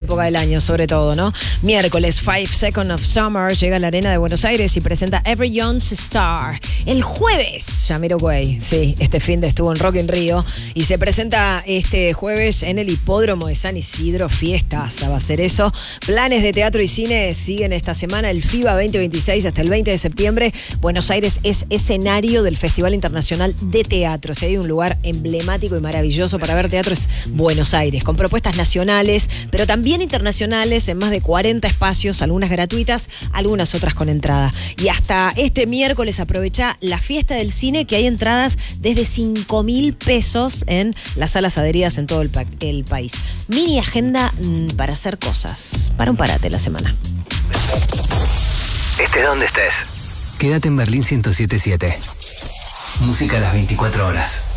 época del año, sobre todo, ¿no? Miércoles, 5 Seconds of Summer llega a la Arena de Buenos Aires y presenta Every Young Star. El jueves, Jamiroquai, sí, este fin de estuvo en Rock in Rio y se presenta este jueves en el Hipódromo de San Isidro. Fiestas, va a ser eso. Planes de teatro y cine siguen esta semana. El FIBA 2026 hasta el 20 de septiembre. Buenos Aires es escenario del Festival Internacional de Teatro. Si hay un lugar emblemático y maravilloso para ver teatro es Buenos Aires, con propuestas nacionales, pero también internacionales en más de 40 espacios, algunas gratuitas, algunas otras con entrada. Y hasta este miércoles aprovecha la fiesta del cine, que hay entradas desde 5.000 pesos en las salas adheridas en todo el país. Mini agenda para hacer cosas, para un parate la semana. Estés donde estés, quédate en Berlín 107.7. Música a las 24 horas.